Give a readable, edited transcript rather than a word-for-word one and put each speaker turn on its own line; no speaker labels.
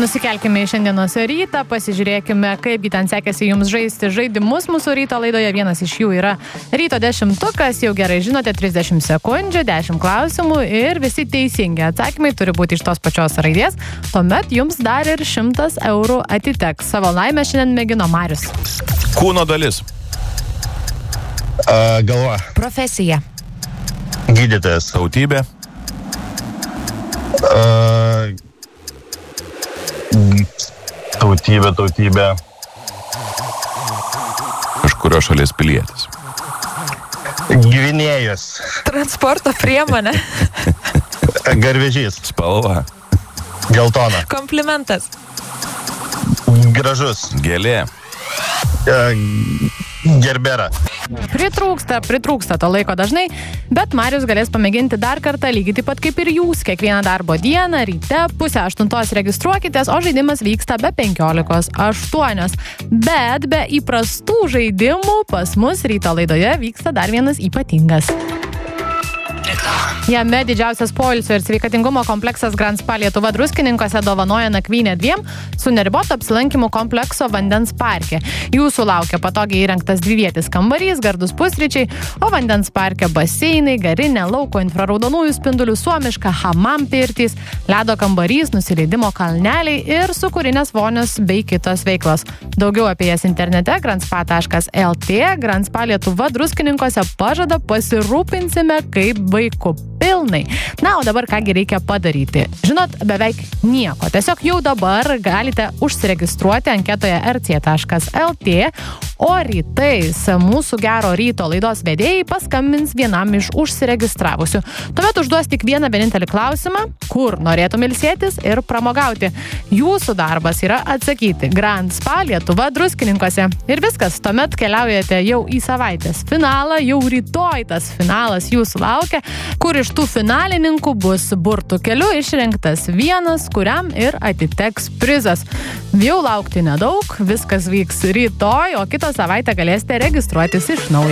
Nusikelkime į šiandienos rytą, pasižiūrėkime, kaipgi ten sekėsi jums žaisti žaidimus mūsų ryto laidoje. Vienas iš jų yra ryto 10-tukas, jau gerai žinote, 30 sekundžių, 10 klausimų ir visi teisingi atsakymai turi būti iš tos pačios raidės. Tuomet jums dar ir 100 eurų atiteks. Savo laimę šiandien mėgino Marius.
Kūno dalis.
Galva.
Profesija.
Gydytojas.
Tautybė.
Tautybė.
Kažkurio šalies pilietis.
Gvinėjus.
Transporto priemonė.
Garvežys.
Spalva.
Geltona.
Komplimentas.
Gražus.
Gėlė.
Gerbera.
Pritrūksta to laiko dažnai, bet Marius galės pamėginti dar kartą, lygiai taip pat kaip ir jūs, kiekvieną darbo dieną, ryte, 7:30 registruokitės, o žaidimas vyksta be 15:08. Bet be įprastų žaidimų pas mus ryto laidoje vyksta dar vienas ypatingas. Jame didžiausias poilsio ir sveikatingumo kompleksas Grand Spa Lietuva Druskininkuose dovanoja nakvynę 2 su neriboto apsilankymų komplekso vandens parke. Jūsų laukia patogiai įrengtas 2-vietis kambarys, gardus pusryčiai, o vandens parke baseinai, garinė, lauko infraraudonųjų spindulių, suomiška, hamam pirtys, ledo kambarys, nusileidimo kalneliai ir sūkurinės vonios bei kitos veiklos. Daugiau apie jas internete grandspa.lt. Grand Spa Lietuva Druskininkuose pažada pasirūpinsime kaip vaiku. Pilnai. Na, o dabar kągi reikia padaryti? Žinot, beveik nieko. Tiesiog jau dabar galite užsiregistruoti anketoje rc.lt, o rytais mūsų gero ryto laidos vedėjai paskambins vienam iš užsiregistravusių. Tuomet užduos tik vieną vienintelį klausimą, kur norėtum ilsėtis ir pramogauti. Jūsų darbas yra atsakyti Grand Spa Lietuva Druskininkuose. Ir viskas, tuomet keliaujate jau į savaitės finalą, jau rytoj tas finalas jūsų laukia, kur iš tų finalininkų bus burtų keliu išrinktas vienas, kuriam ir atiteks prizas. Jau laukti nedaug, viskas vyks rytoj, o kitą savaitę galėsite registruotis iš naujo.